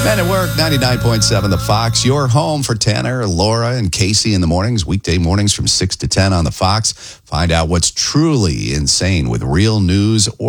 Men at Work, 99.7 The Fox. Your home for Tanner, Laura, and Casey in the mornings. Weekday mornings from 6 to 10 on The Fox. Find out what's truly insane with real news or